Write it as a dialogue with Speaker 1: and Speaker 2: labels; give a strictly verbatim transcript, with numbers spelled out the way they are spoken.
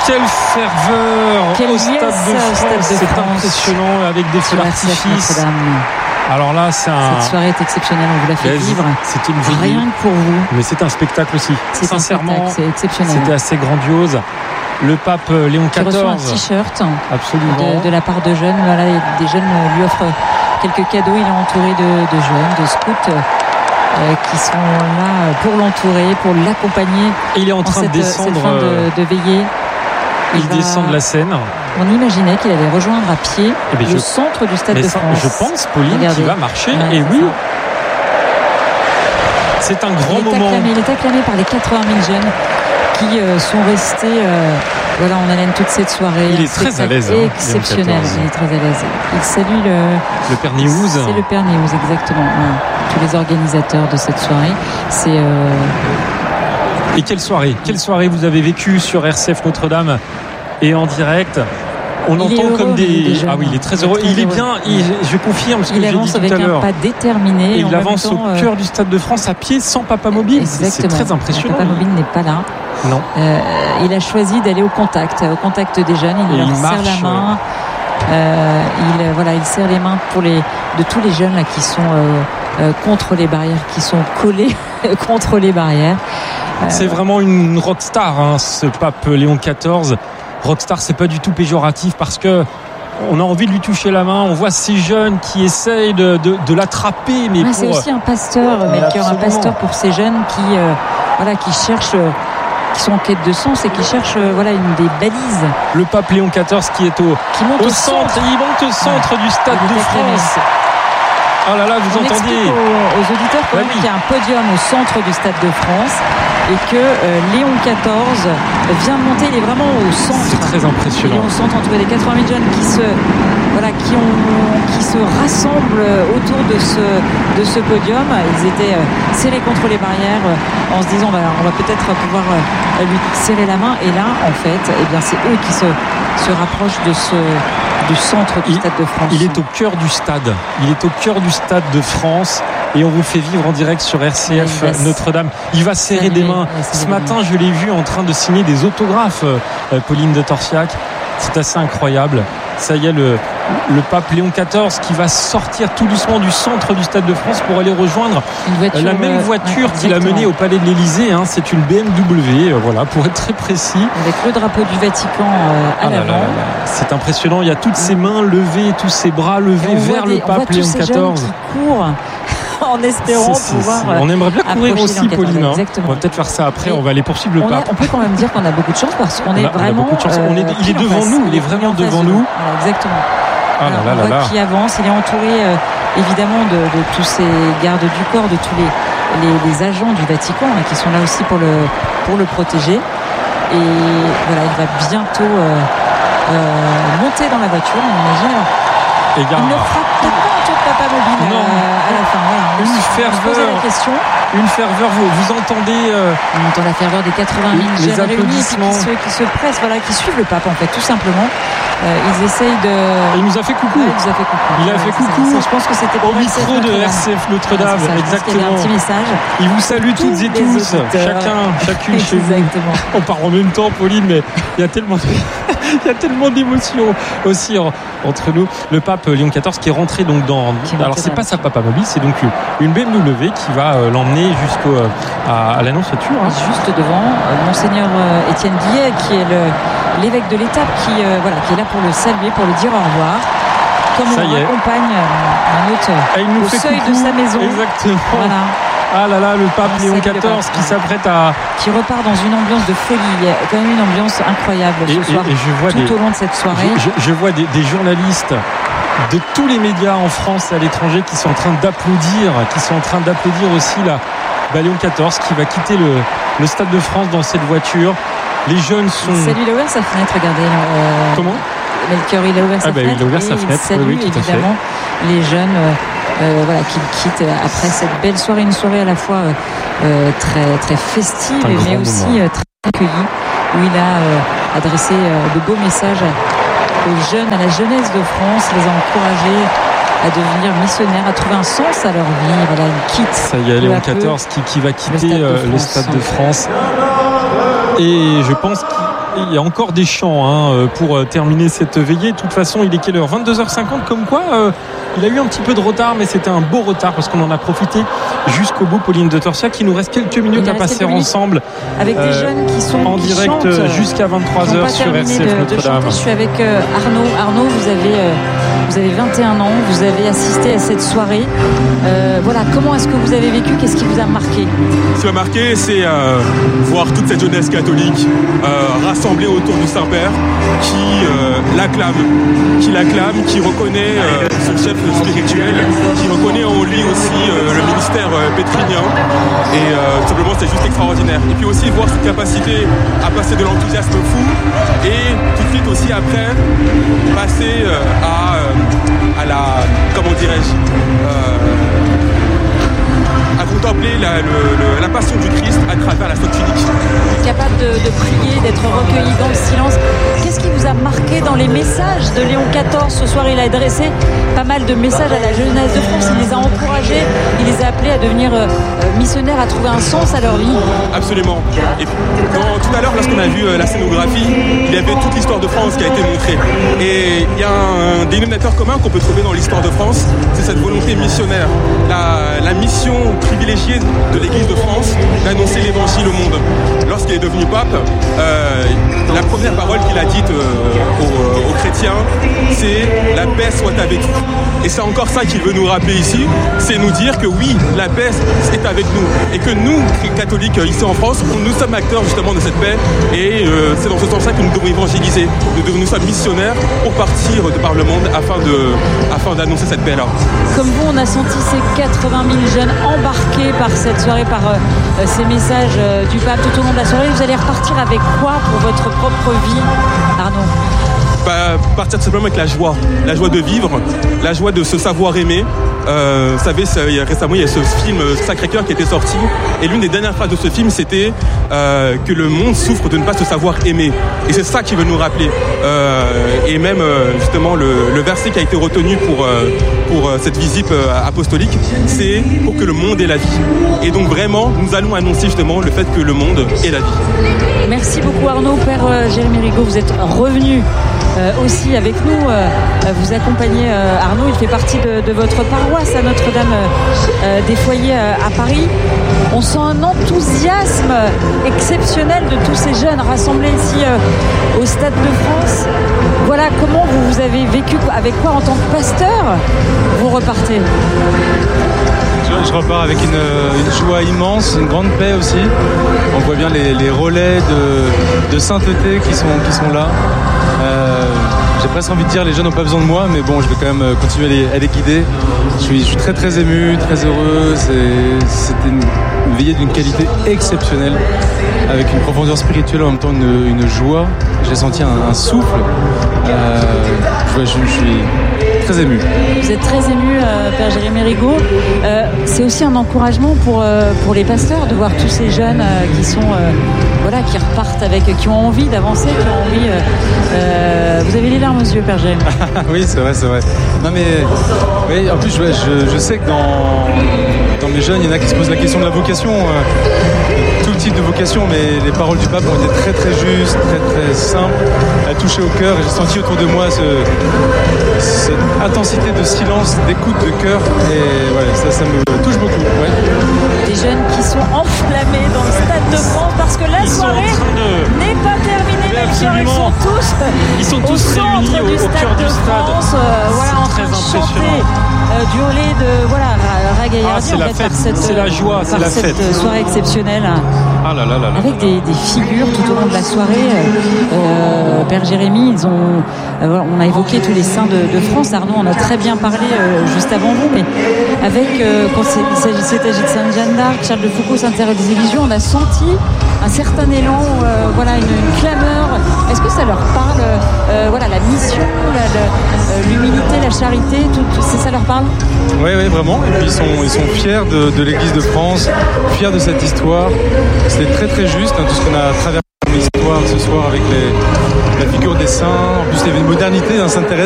Speaker 1: Quelle ferveur
Speaker 2: Quelle
Speaker 1: au Stade
Speaker 2: liesse,
Speaker 1: de France,
Speaker 2: Stade de
Speaker 1: c'est
Speaker 2: France.
Speaker 1: impressionnant avec des feux
Speaker 2: Sur R C F
Speaker 1: d'artifice.
Speaker 2: Notre-Dame.
Speaker 1: Alors là, c'est un.
Speaker 2: Cette soirée est exceptionnelle, on vous l'a fait
Speaker 1: Vas-y,
Speaker 2: vivre.
Speaker 1: c'est une veillée.
Speaker 2: Rien que pour vous.
Speaker 1: Mais c'est un spectacle aussi.
Speaker 2: C'est un
Speaker 1: Sincèrement,
Speaker 2: spectacle, c'est exceptionnel.
Speaker 1: c'était assez grandiose. Le pape Léon
Speaker 2: Qui reçoit un
Speaker 1: quatorze,
Speaker 2: t-shirt
Speaker 1: absolument.
Speaker 2: de, de la part de jeunes. Voilà, et des jeunes lui offrent quelques cadeaux. Il est entouré de, de jeunes, de scouts euh, qui sont là pour l'entourer, pour l'accompagner.
Speaker 1: Et il est en train
Speaker 2: cette,
Speaker 1: de descendre.
Speaker 2: cette fin de, de veillée.
Speaker 1: Il,
Speaker 2: va-
Speaker 1: descend de la scène.
Speaker 2: On imaginait qu'il allait rejoindre à pied
Speaker 1: Eh bien,
Speaker 2: le
Speaker 1: je-
Speaker 2: centre du Stade
Speaker 1: Mais
Speaker 2: de
Speaker 1: ça,
Speaker 2: France.
Speaker 1: je pense, Pauline,
Speaker 2: Regardez.
Speaker 1: qu'il va marcher.
Speaker 2: Ouais,
Speaker 1: Et
Speaker 2: c'est
Speaker 1: oui,
Speaker 2: ça.
Speaker 1: c'est un
Speaker 2: Il
Speaker 1: grand
Speaker 2: est,
Speaker 1: moment.
Speaker 2: acclamé, il est acclamé par les quatre-vingt mille jeunes qui euh, sont restés euh, voilà, en haleine toute cette soirée.
Speaker 1: Il
Speaker 2: Un
Speaker 1: est très à
Speaker 2: spectacle
Speaker 1: l'aise, hein,
Speaker 2: exceptionnel.
Speaker 1: Léon quatorze.
Speaker 2: Il est très à l'aise. Il salue le,
Speaker 1: Le Père Néouz.
Speaker 2: c'est le Père Néouz, exactement. Ouais. Tous les organisateurs de cette soirée. C'est euh,
Speaker 1: Et quelle soirée, quelle soirée vous avez vécue sur R C F Notre-Dame et en direct. On
Speaker 2: Il est
Speaker 1: entend
Speaker 2: heureux,
Speaker 1: comme
Speaker 2: lui,
Speaker 1: des.
Speaker 2: déjà.
Speaker 1: Ah oui, il est très
Speaker 2: Il est
Speaker 1: heureux.
Speaker 2: très
Speaker 1: Il est
Speaker 2: heureux.
Speaker 1: bien, il- je confirme ce que
Speaker 2: il
Speaker 1: j'ai dit
Speaker 2: avance
Speaker 1: tout
Speaker 2: avec
Speaker 1: à
Speaker 2: un
Speaker 1: l'heure.
Speaker 2: pas déterminé.
Speaker 1: Et
Speaker 2: en
Speaker 1: il
Speaker 2: même
Speaker 1: avance
Speaker 2: temps,
Speaker 1: au
Speaker 2: euh,
Speaker 1: cœur du Stade de France à pied sans papa mobile. C'est c'est
Speaker 2: Exactement.
Speaker 1: très impressionnant.
Speaker 2: Papa Mobile n'est pas là.
Speaker 1: Non.
Speaker 2: Euh, il a choisi d'aller au contact, au contact des jeunes. Il
Speaker 1: Et
Speaker 2: leur
Speaker 1: il
Speaker 2: serre
Speaker 1: marche,
Speaker 2: la main. Euh, il euh, voilà, il serre les mains pour les de tous les jeunes là qui sont euh, euh, contre les barrières, qui sont collés contre les barrières. Euh,
Speaker 1: C'est vraiment une rockstar, hein, ce pape Léon quatorze. Rockstar, c'est pas du tout péjoratif parce que on a envie de lui toucher la main. On voit ces jeunes qui essayent de, de, de l'attraper, mais
Speaker 2: ouais,
Speaker 1: pour...
Speaker 2: c'est aussi un pasteur,
Speaker 1: Mais
Speaker 2: Melchior, un
Speaker 1: absolument.
Speaker 2: pasteur pour ces jeunes qui euh, voilà, qui cherchent, euh, qui sont en quête de sens et qui cherchent euh, voilà une des balises
Speaker 1: le pape Léon quatorze qui est au,
Speaker 2: qui montent
Speaker 1: au
Speaker 2: au
Speaker 1: centre.
Speaker 2: centre.
Speaker 1: Il monte au centre du Stade
Speaker 2: Il
Speaker 1: de
Speaker 2: est acclamé.
Speaker 1: France. Oh là là, vous
Speaker 2: On
Speaker 1: entendez
Speaker 2: explique aux, aux auditeurs quand
Speaker 1: Bah
Speaker 2: même
Speaker 1: oui.
Speaker 2: qu'il y a un podium au centre du Stade de France et que euh, Léon quatorze vient de monter, il est vraiment au centre.
Speaker 1: C'est très
Speaker 2: Il est
Speaker 1: impressionnant.
Speaker 2: au centre entouré des quatre-vingt mille jeunes qui se, voilà, qui ont, qui se rassemblent autour de ce, de ce podium. Ils étaient euh, serrés contre les barrières euh, en se disant bah, on va peut-être pouvoir euh, lui serrer la main. Et là, en fait, eh bien, c'est eux qui se, se rapprochent de ce, du centre du
Speaker 1: Il-
Speaker 2: Stade de France.
Speaker 1: Il est au cœur du stade. Il est au cœur du Stade de France. Et on vous fait vivre en direct sur R C F
Speaker 2: Ouais, il va
Speaker 1: Notre-Dame. Il va serrer
Speaker 2: saluer,
Speaker 1: des mains.
Speaker 2: ouais, serrer
Speaker 1: Ce
Speaker 2: des
Speaker 1: matin, je l'ai vu en train de signer des autographes, euh, Pauline de Torsiac. C'est assez incroyable. Ça y est, le, le pape Léon quatorze qui va sortir tout doucement du centre du Stade de France pour aller rejoindre
Speaker 2: Une voiture,
Speaker 1: la même
Speaker 2: euh,
Speaker 1: voiture
Speaker 2: ouais,
Speaker 1: qu'il a
Speaker 2: exactement.
Speaker 1: menée au Palais de l'Élysée. Hein. C'est une B M W, euh, voilà, pour être très précis.
Speaker 2: Avec le drapeau du Vatican euh, à
Speaker 1: Ah là là
Speaker 2: l'avant.
Speaker 1: là là. C'est impressionnant. Il y a toutes ces mains levées, tous ces bras
Speaker 2: Et
Speaker 1: levés
Speaker 2: on voit
Speaker 1: vers
Speaker 2: des-
Speaker 1: le
Speaker 2: on voit
Speaker 1: pape
Speaker 2: tous
Speaker 1: Léon
Speaker 2: ces jeunes
Speaker 1: quatorze.
Speaker 2: qui courent en espérant
Speaker 1: C'est- c'est-
Speaker 2: pouvoir.
Speaker 1: c'est-
Speaker 2: euh,
Speaker 1: on aimerait bien courir
Speaker 2: approcher
Speaker 1: aussi,
Speaker 2: Léon quatorze,
Speaker 1: Pauline. hein.
Speaker 2: exactement.
Speaker 1: On va peut-être faire ça après.
Speaker 2: Et
Speaker 1: On va aller poursuivre le
Speaker 2: On, a-
Speaker 1: pape.
Speaker 2: on peut quand même dire qu'on a beaucoup de chance parce qu'on
Speaker 1: On
Speaker 2: est
Speaker 1: a- on a
Speaker 2: vraiment.
Speaker 1: beaucoup de chance. On est- il est
Speaker 2: pile en
Speaker 1: devant
Speaker 2: face.
Speaker 1: nous, il est
Speaker 2: Il
Speaker 1: vraiment
Speaker 2: en face
Speaker 1: devant
Speaker 2: de
Speaker 1: nous.
Speaker 2: Voilà, exactement.
Speaker 1: Ah là
Speaker 2: Alors,
Speaker 1: là
Speaker 2: on
Speaker 1: là
Speaker 2: voit
Speaker 1: là.
Speaker 2: qu'il avance. Il est entouré euh, évidemment de, de tous ces gardes du corps, de tous les, les, les agents du Vatican hein, qui sont là aussi pour le, pour le protéger. Et voilà, il va bientôt euh, euh, monter dans la voiture, on imagine. Alors,
Speaker 1: Et il y a
Speaker 2: il ne frappe peut-être pas un tour de papa mobile
Speaker 1: Non.
Speaker 2: euh, à la fin. Voilà, on
Speaker 1: Une
Speaker 2: se- on se
Speaker 1: ferveur.
Speaker 2: posait la question.
Speaker 1: une ferveur. Vous, vous entendez euh,
Speaker 2: On entend la ferveur des quatre-vingt mille
Speaker 1: Les
Speaker 2: jeunes réunis et puis
Speaker 1: applaudissements.
Speaker 2: qui se, qui se pressent, voilà, qui suivent le pape en fait, tout simplement. Euh, ils essayent de.
Speaker 1: il nous a fait coucou.
Speaker 2: Ouais, il nous a fait coucou.
Speaker 1: Il a
Speaker 2: Ouais,
Speaker 1: fait
Speaker 2: c'est ça.
Speaker 1: coucou
Speaker 2: Ça, je pense que c'était
Speaker 1: au
Speaker 2: pour
Speaker 1: micro
Speaker 2: R C F
Speaker 1: de
Speaker 2: Notre-Dame.
Speaker 1: R C F
Speaker 2: Ouais,
Speaker 1: Notre-Dame.
Speaker 2: c'est ça, je pense qu'il y avait un
Speaker 1: Exactement.
Speaker 2: petit message.
Speaker 1: Il vous salue
Speaker 2: Tous
Speaker 1: toutes et
Speaker 2: les
Speaker 1: tous,
Speaker 2: auditeurs.
Speaker 1: chacun, chacune chez vous.
Speaker 2: Exactement.
Speaker 1: On part en même temps, Pauline, mais il y a tellement, de- il y a tellement d'émotions aussi en- entre nous. Le pape Léon quatorze qui est rentré donc dans.
Speaker 2: Qui est
Speaker 1: Alors
Speaker 2: rentré
Speaker 1: c'est
Speaker 2: dans
Speaker 1: pas
Speaker 2: la
Speaker 1: sa papa mobile, c'est donc une B M W qui va euh, l'emmener jusqu'au euh, à, à l'annonciature. hein.
Speaker 2: Juste devant, euh, Monseigneur euh, Étienne Guillet, qui est le, l'évêque de l'étape, qui, euh, voilà, qui est là pour le saluer, pour lui dire au revoir. Comme
Speaker 1: Ça
Speaker 2: on
Speaker 1: y est.
Speaker 2: accompagne euh, un hôte
Speaker 1: Et il nous
Speaker 2: au
Speaker 1: fait
Speaker 2: seuil
Speaker 1: coucou.
Speaker 2: de sa maison.
Speaker 1: Exactement.
Speaker 2: Voilà,
Speaker 1: Ah là là, le pape
Speaker 2: On
Speaker 1: Léon
Speaker 2: salue le
Speaker 1: quatorze
Speaker 2: pape.
Speaker 1: qui s'apprête à.
Speaker 2: qui repart dans une ambiance de folie. Il y a quand même une ambiance incroyable
Speaker 1: Et,
Speaker 2: ce
Speaker 1: et-
Speaker 2: soir,
Speaker 1: et je vois
Speaker 2: tout
Speaker 1: des.
Speaker 2: au long de cette soirée.
Speaker 1: Je, je- je vois des, des journalistes de tous les médias en France et à l'étranger qui sont en train d'applaudir, qui sont en train d'applaudir aussi la bah, Léon quatorze qui va quitter le, le Stade de France dans cette voiture. Les jeunes sont.
Speaker 2: Salut, il a ouvert sa fenêtre, regardez. euh,
Speaker 1: Comment
Speaker 2: Melchior, il a ouvert sa
Speaker 1: Ah bah, il a
Speaker 2: fenêtre.
Speaker 1: ouvert
Speaker 2: et
Speaker 1: sa fenêtre,
Speaker 2: Il salue
Speaker 1: oui, oui, tout à fait.
Speaker 2: évidemment les jeunes euh, euh, voilà, qui le quittent après cette belle soirée. Une soirée à la fois euh, euh, très, très festive,
Speaker 1: C'est un
Speaker 2: mais
Speaker 1: grand
Speaker 2: aussi
Speaker 1: moment.
Speaker 2: euh, très accueillie, où il a euh, adressé euh, de beaux messages aux jeunes, à la jeunesse de France, les a encouragés à devenir missionnaires, à trouver un sens à leur vie. Voilà, il quitte.
Speaker 1: Ça y est,
Speaker 2: peu
Speaker 1: Léon
Speaker 2: à peu
Speaker 1: quatorze qui, qui va quitter
Speaker 2: Stade de
Speaker 1: euh, le
Speaker 2: France.
Speaker 1: Stade de France. Et je pense qu'il il y a encore des chants hein, pour terminer cette veillée. De toute façon, il est quelle heure ? vingt-deux heures cinquante, comme quoi euh, il a eu un petit peu de retard, mais c'était un beau retard parce qu'on en a profité jusqu'au bout. Pauline de Torsiac, il nous reste quelques minutes à passer ensemble.
Speaker 2: Avec euh, des jeunes qui sont
Speaker 1: en
Speaker 2: qui
Speaker 1: direct
Speaker 2: chantent,
Speaker 1: jusqu'à vingt-trois heures sur R C F
Speaker 2: de,
Speaker 1: Notre-Dame.
Speaker 2: De Je suis avec euh, Arnaud. Arnaud, vous avez, euh, vous avez vingt et un ans, vous avez assisté à cette soirée. Euh, voilà, comment est-ce que vous avez vécu ? Qu'est-ce qui vous a marqué ?
Speaker 3: Ce qui m'a marqué, c'est euh, voir toute cette jeunesse catholique euh, rassemblée autour du Saint-Père, qui euh, l'acclame, qui l'acclame, qui reconnaît euh, son chef spirituel, qui reconnaît en lui aussi euh, le ministère euh, pétrinien. Et euh, tout simplement, c'est juste extraordinaire. Et puis aussi voir cette capacité à passer de l'enthousiasme fou et tout de suite aussi après passer euh, à, euh, à la, comment dirais-je, euh, à contempler la, le, le, la passion du Christ à travers la Sainte Tunique.
Speaker 2: Capable de, de prier, d'être recueilli dans le silence. Qu'est-ce qui vous a marqué dans les messages de Léon quatorze ? Ce soir, il a adressé pas mal de messages à la jeunesse de France. Il les a encouragés, il les a appelés à devenir euh, missionnaires, à trouver un sens à leur vie.
Speaker 3: Absolument. Et dans, tout à l'heure, lorsqu'on a vu euh, la scénographie, il y avait toute l'histoire de France qui a été montrée. Et il y a un, un dénominateur commun qu'on peut trouver dans l'histoire de France, c'est cette volonté missionnaire. La, la mission privilégiée de l'Église de France d'annoncer l'évangile au monde. Lorsqu'il est devenu pape, euh, la première parole qu'il a dite euh, aux, aux chrétiens, c'est « la paix soit avec vous ». Et c'est encore ça qu'il veut nous rappeler ici, c'est nous dire que oui, la paix est avec nous. Et que nous, catholiques ici en France, nous sommes acteurs justement de cette paix. Et euh, c'est dans ce sens-là que nous devons évangéliser. Nous devons nous sommes missionnaires pour partir de par le monde afin, de, afin d'annoncer cette paix-là.
Speaker 2: Comme vous, on a senti ces quatre-vingt mille jeunes embarqués par cette soirée, par euh, ces messages euh, du pape tout au long de la soirée. Vous allez repartir avec quoi pour votre propre vie, Arnaud ?
Speaker 3: Bah, partir simplement avec la joie, la joie de vivre, la joie de se savoir aimer. Euh, vous savez, ça, il y a, récemment, il y a ce film Sacré-Cœur qui était sorti, et l'une des dernières phrases de ce film, c'était euh, que le monde souffre de ne pas se savoir aimer. Et c'est ça qui veut nous rappeler. Euh, et même, euh, justement, le, le verset qui a été retenu pour, euh, pour euh, cette visite euh, apostolique, c'est pour que le monde ait la vie. Et donc, vraiment, nous allons annoncer justement le fait que le monde ait la vie.
Speaker 2: Merci beaucoup, Arnaud. Père euh, Jérémy Rigaud, vous êtes revenu Euh, aussi avec nous, euh, vous accompagnez euh, Arnaud, il fait partie de, de votre paroisse à Notre-Dame euh, des Foyers euh, à Paris. On sent un enthousiasme exceptionnel de tous ces jeunes rassemblés ici euh, au Stade de France. Voilà, comment vous, vous avez vécu, avec quoi en tant que pasteur vous repartez ?
Speaker 4: Je, je repars avec une, une joie immense, une grande paix aussi. On voit bien les, les relais de, de sainteté qui sont, qui sont là. Euh, j'ai presque envie de dire les jeunes n'ont pas besoin de moi, mais bon, je vais quand même continuer à les, à les guider. Je suis, je suis très très ému, très heureux. C'est, c'était une, une veillée d'une qualité exceptionnelle, avec une profondeur spirituelle, en même temps une, une joie. J'ai senti un, un souffle. Euh, je, je, je suis très ému.
Speaker 2: Vous êtes très ému, euh, Père Jérémy Rigaud. Euh, c'est aussi un encouragement pour, euh, pour les pasteurs de voir tous ces jeunes euh, qui sont euh, voilà, qui repartent avec, qui ont envie d'avancer, qui ont envie. Euh, euh, vous avez les larmes aux yeux, Père Jérémy.
Speaker 4: Oui, c'est vrai, c'est vrai. Non mais, oui, en plus, je, je, je sais que dans, dans mes jeunes, il y en a qui se posent la question de la vocation. Euh, tout type de vocation, mais les paroles du pape ont été très très justes, très très simples, à toucher au cœur. Et j'ai senti autour de moi ce, cette intensité de silence, d'écoute de cœur. Et voilà, ça, ça me touche beaucoup. Ouais.
Speaker 2: Des jeunes qui sont enflammés dans le Stade de France parce que la
Speaker 1: Ils
Speaker 2: soirée
Speaker 1: de...
Speaker 2: n'est pas terminée.
Speaker 1: Mais
Speaker 2: absolument. Ils sont tous,
Speaker 1: Ils sont tous
Speaker 2: au centre
Speaker 1: réunis
Speaker 2: du
Speaker 1: au,
Speaker 2: Stade
Speaker 1: au cœur
Speaker 2: de
Speaker 1: du stade.
Speaker 2: France, euh, voilà, en train de chanter, euh, du holé de voilà, Ragaillardi.
Speaker 1: Ah, c'est la fête,
Speaker 2: cette,
Speaker 1: c'est la joie, c'est la
Speaker 2: cette
Speaker 1: fête.
Speaker 2: soirée exceptionnelle.
Speaker 1: Ah là là là là.
Speaker 2: Avec des, des figures tout au long de la soirée. Euh, Père Jérémy, ils ont, euh, on a évoqué tous les saints de, de France. Arnaud en a très bien parlé euh, juste avant vous, mais avec, euh, quand il s'agissait de Sainte-Jeanne d'Arc, Charles de Foucault, Sainte-Thérèse des Lisieux, on a senti un certain élan, euh, voilà, une, une clameur. Est-ce que ça leur parle, euh, voilà, la mission, la, la, l'humilité, la charité, tout, tout, ça leur parle ?
Speaker 4: Oui, oui, vraiment. Et puis ils sont, ils sont fiers de, de l'Église de France, fiers de cette histoire. C'était très très juste, hein, tout ce qu'on a traversé comme histoire ce soir avec les, la figure des saints. En plus, il y avait une modernité dans Sainte-Thérèse